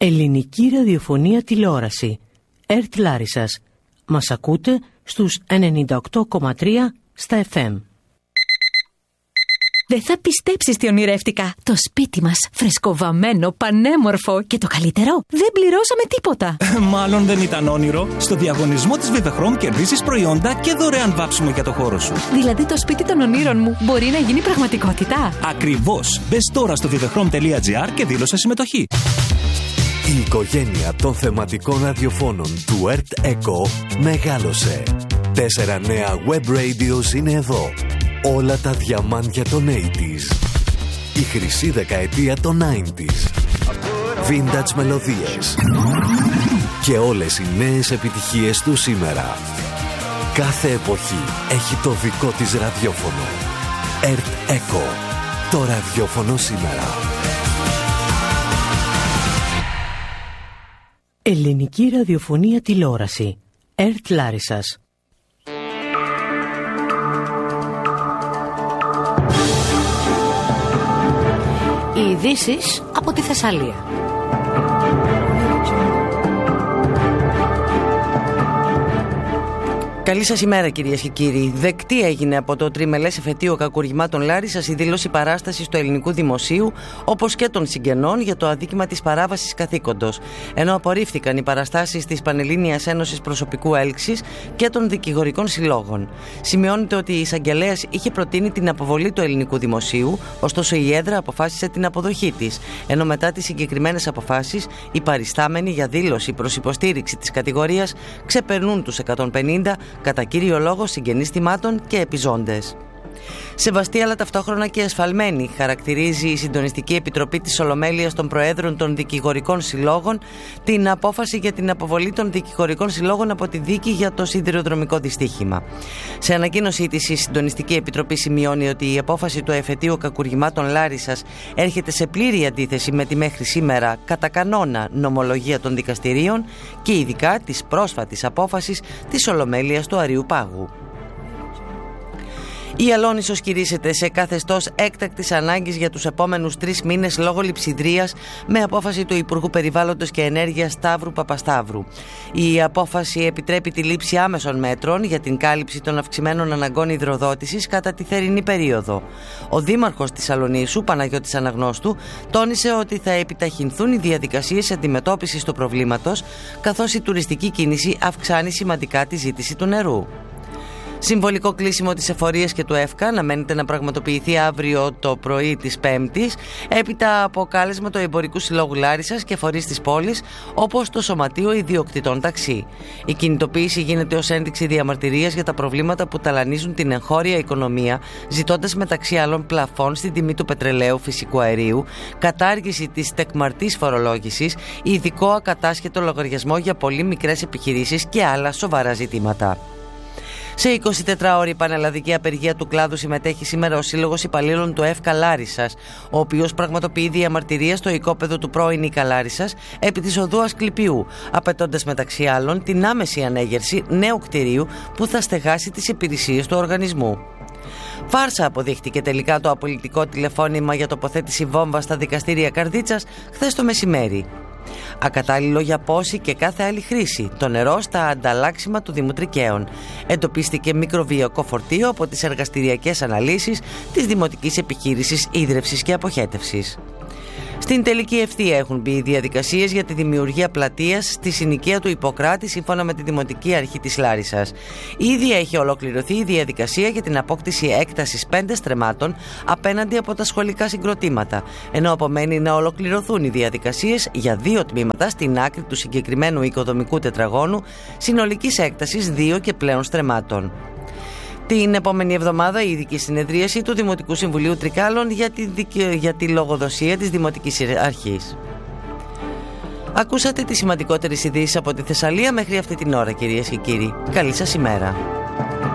Ελληνική ραδιοφωνία τηλεόραση. ΕΡΤ Λάρισσας. Μας ακούτε στους 98,3 στα FM. Δεν θα πιστέψεις τι ονειρεύτηκα. Το σπίτι μας, φρεσκοβαμμένο, πανέμορφο και το καλύτερο, δεν πληρώσαμε τίποτα. Μάλλον δεν ήταν όνειρο. Στο διαγωνισμό της Vivechrom κερδίσεις προϊόντα και δωρεάν βάψιμο για το χώρο σου. Δηλαδή το σπίτι των ονείρων μου μπορεί να γίνει πραγματικότητα. Ακριβώς. Μπες τώρα στο vivechrom.gr και δήλωσε συμμετοχή. Η οικογένεια των θεματικών ραδιοφώνων του ΕΡΤ ΕΚΟ μεγάλωσε. 4 νέα web radios είναι εδώ. Όλα τα διαμάντια των 80s. Η χρυσή δεκαετία των 90s. Vintage μελωδίες. Και όλες οι νέες επιτυχίες του σήμερα. Κάθε εποχή έχει το δικό της ραδιόφωνο. ΕΡΤ ΕΚΟ. Το ραδιόφωνο σήμερα. Ελληνική ραδιοφωνία τηλεόραση. ΕΡΤ Λάρισσας. Οι ειδήσεις από τη Θεσσαλία. Καλή σας ημέρα, κυρίες και κύριοι. Δεκτή έγινε από το Τριμελές Εφετείο Κακουργημάτων Λάρισσας η δήλωση παράστασης του ελληνικού δημοσίου, όπως και των συγγενών, για το αδίκημα της παράβασης καθήκοντος. Ενώ απορρίφθηκαν οι παραστάσεις της Πανελλήνιας Ένωσης Προσωπικού Έλξης και των δικηγορικών συλλόγων. Σημειώνεται ότι η εισαγγελέας είχε προτείνει την αποβολή του ελληνικού δημοσίου, ωστόσο η έδρα αποφάσισε την αποδοχή της. Ενώ μετά τις συγκεκριμένες αποφάσεις, οι παριστάμενοι για δήλωση προς υποστήριξη της κατηγορίας ξεπερνούν τους 150. Κατά κύριο λόγο συγγενείς θυμάτων και επιζώντες. Σεβαστή αλλά ταυτόχρονα και ασφαλμένη, χαρακτηρίζει η Συντονιστική Επιτροπή της Ολομέλειας των Προέδρων των Δικηγορικών Συλλόγων την απόφαση για την αποβολή των δικηγορικών συλλόγων από τη δίκη για το σιδηροδρομικό δυστύχημα. Σε ανακοίνωσή της, η Συντονιστική Επιτροπή σημειώνει ότι η απόφαση του Εφετείου Κακουργημάτων Λάρισσας έρχεται σε πλήρη αντίθεση με τη μέχρι σήμερα κατά κανόνα νομολογία των δικαστηρίων και ειδικά της πρόσφατης απόφασης της Ολομέλειας του Αριού Πάγου. Η Αλόνησος κηρύσσεται σε καθεστώς έκτακτης ανάγκης για τους επόμενους 3 μήνες λόγω λειψιδρίας, με απόφαση του Υπουργού Περιβάλλοντος και Ενέργειας Σταύρου Παπασταύρου. Η απόφαση επιτρέπει τη λήψη άμεσων μέτρων για την κάλυψη των αυξημένων αναγκών υδροδότησης κατά τη θερινή περίοδο. Ο Δήμαρχος της Αλονίσου, Παναγιώτης Αναγνώστου, τόνισε ότι θα επιταχυνθούν οι διαδικασίες αντιμετώπισης του προβλήματος, καθώς η τουριστική κίνηση αυξάνει σημαντικά τη ζήτηση του νερού. Συμβολικό κλείσιμο της εφορίας και του ΕΦΚΑ αναμένεται να πραγματοποιηθεί αύριο το πρωί της Πέμπτης, έπειτα από κάλεσμα του Εμπορικού Συλλόγου Λάρισσας και φορείς της πόλης, όπως το Σωματείο Ιδιοκτητών Ταξί. Η κινητοποίηση γίνεται ως ένδειξη διαμαρτυρίας για τα προβλήματα που ταλανίζουν την εγχώρια οικονομία, ζητώντας μεταξύ άλλων πλαφών στην τιμή του πετρελαίου, φυσικού αερίου, κατάργηση της τεκμαρτής φορολόγησης, ειδικό ακατάσχετο λογαριασμό για πολύ μικρές επιχειρήσεις και άλλα σοβαρά ζητήματα. Σε 24ωρη πανελλαδική απεργία του κλάδου συμμετέχει σήμερα ο Σύλλογος Υπαλλήλων του ΕΦΚΑ Λάρισσας, ο οποίος πραγματοποιεί διαμαρτυρία στο οικόπεδο του πρώην ΙΚΑ Λάρισσας επί της οδού Ασκληπιού, απαιτώντας μεταξύ άλλων την άμεση ανέγερση νέου κτηρίου που θα στεγάσει τις υπηρεσίες του οργανισμού. Φάρσα αποδείχτηκε τελικά το απολυτικό τηλεφώνημα για τοποθέτηση βόμβα στα δικαστήρια Καρδίτσας χθες το μεσημέρι. Ακατάλληλο για πόση και κάθε άλλη χρήση, το νερό στα ανταλλάξιμα του Δήμου Τρικαίων. Εντοπίστηκε μικροβιακό φορτίο από τις εργαστηριακές αναλύσεις της Δημοτικής Επιχείρησης Ίδρευσης και Αποχέτευσης. Στην τελική ευθεία έχουν μπει οι διαδικασίες για τη δημιουργία πλατείας στη συνοικία του Ιπποκράτη σύμφωνα με τη Δημοτική Αρχή της Λάρισσας. Ήδη έχει ολοκληρωθεί η διαδικασία για την απόκτηση έκτασης 5 στρεμμάτων απέναντι από τα σχολικά συγκροτήματα, ενώ απομένει να ολοκληρωθούν οι διαδικασίες για 2 τμήματα στην άκρη του συγκεκριμένου οικοδομικού τετραγώνου συνολικής έκτασης 2 και πλέον στρεμμάτων. Την επόμενη εβδομάδα η ειδική συνεδρίαση του Δημοτικού Συμβουλίου Τρικάλων για τη λογοδοσία της Δημοτικής Αρχής. Ακούσατε τις σημαντικότερες ειδήσεις από τη Θεσσαλία μέχρι αυτή την ώρα, κυρίες και κύριοι. Καλή σας ημέρα.